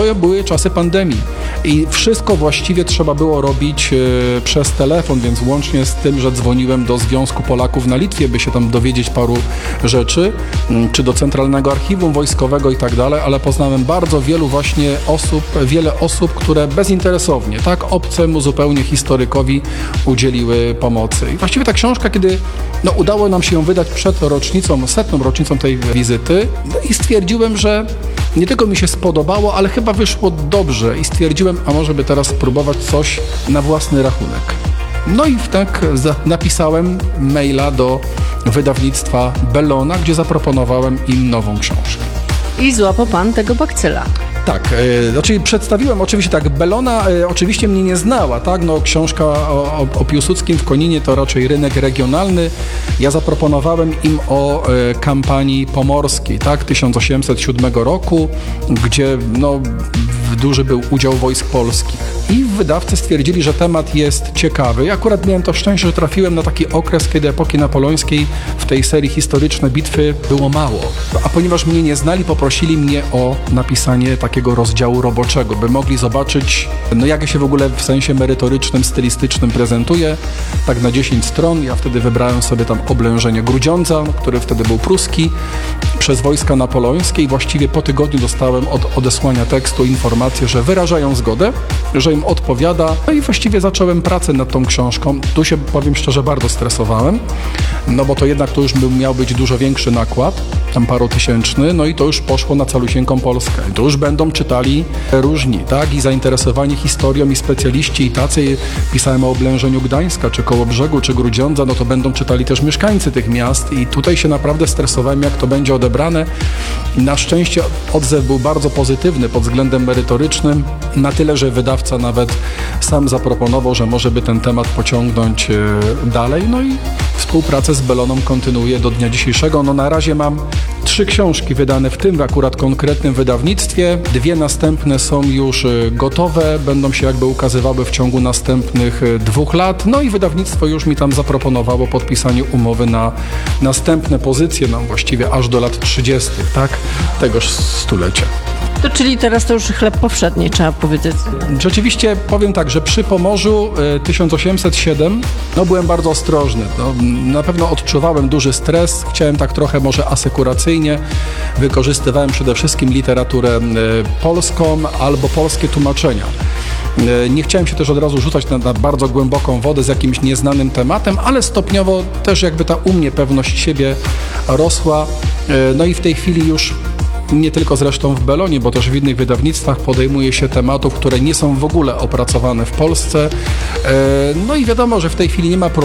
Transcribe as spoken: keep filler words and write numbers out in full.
to były czasy pandemii i wszystko właściwie trzeba było robić e, przez telefon, więc łącznie z tym, że dzwoniłem do Związku Polaków na Litwie, by się tam dowiedzieć paru rzeczy, m, czy do Centralnego Archiwum Wojskowego i tak dalej, ale poznałem bardzo wielu właśnie osób, wiele osób, które bezinteresownie, tak obcemu zupełnie historykowi udzieliły pomocy. I właściwie ta książka, kiedy no, udało nam się ją wydać przed rocznicą, setną rocznicą tej wizyty, no i stwierdziłem, że nie tylko mi się spodobało, ale chyba wyszło dobrze i stwierdziłem, a może by teraz spróbować coś na własny rachunek. No i tak napisałem maila do wydawnictwa Bellona, gdzie zaproponowałem im nową książkę. I złapał pan tego bakcyla. Tak, e, znaczy przedstawiłem oczywiście tak, Bellona e, oczywiście mnie nie znała, tak, no książka o, o, o Piłsudskim w Koninie to raczej rynek regionalny. Ja zaproponowałem im o e, kampanii pomorskiej, tak, tysiąc osiemset siódmego roku, gdzie no duży był udział wojsk polskich. I wydawcy stwierdzili, że temat jest ciekawy. Ja akurat miałem to szczęście, że trafiłem na taki okres, kiedy epoki napoleońskiej w tej serii Historyczne bitwy było mało. A ponieważ mnie nie znali, poprosili mnie o napisanie takiego rozdziału roboczego, by mogli zobaczyć, no jak ja się w ogóle w sensie merytorycznym, stylistycznym prezentuję. Tak na dziesięć stron. Ja wtedy wybrałem sobie tam oblężenie Grudziądza, który wtedy był pruski, przez wojska napoleońskie i właściwie po tygodniu dostałem od odesłania tekstu informację, że wyrażają zgodę, że im odpowiada. No i właściwie zacząłem pracę nad tą książką. Tu się, powiem szczerze, bardzo stresowałem, no bo to jednak to już miał być dużo większy nakład, tam parotysięczny, no i to już poszło na calusieńką Polskę. I to już będą czytali różni, tak? I zainteresowani historią i specjaliści i tacy, pisałem o oblężeniu Gdańska, czy Kołobrzegu, czy Grudziądza, no to będą czytali też mieszkańcy tych miast i tutaj się naprawdę stresowałem, jak to będzie odebrane. Na szczęście odzew był bardzo pozytywny pod względem merytorycznym, na tyle, że wydawca nawet sam zaproponował, że może by ten temat pociągnąć dalej, no i współpracę z Belloną kontynuuję do dnia dzisiejszego. No na razie mam trzy książki wydane w tym akurat konkretnym wydawnictwie. Dwie następne są już gotowe, będą się jakby ukazywały w ciągu następnych dwóch lat. No i wydawnictwo już mi tam zaproponowało podpisanie umowy na następne pozycje, no właściwie aż do lat trzydziestych, tak? Tegoż stulecia. To czyli teraz to już chleb powszedni, trzeba powiedzieć. Rzeczywiście powiem tak, że przy Pomorzu y, tysiąc osiemset siedem no byłem bardzo ostrożny. No, na pewno odczuwałem duży stres, chciałem tak trochę może asekuracyjnie, wykorzystywałem przede wszystkim literaturę y, polską albo polskie tłumaczenia. Y, nie chciałem się też od razu rzucać na, na bardzo głęboką wodę z jakimś nieznanym tematem, ale stopniowo też jakby ta u mnie pewność siebie rosła. Y, no i w tej chwili już nie tylko zresztą w Bellonie, bo też w innych wydawnictwach podejmuje się tematów, które nie są w ogóle opracowane w Polsce. No i wiadomo, że w tej chwili nie ma problemu